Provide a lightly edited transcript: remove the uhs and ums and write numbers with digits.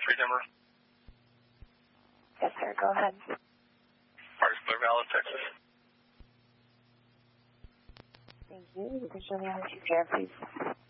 free dimmer. Yes, sir. Go ahead. Parkersburg Valley, Texas. Thank you. You can show me how to share, please.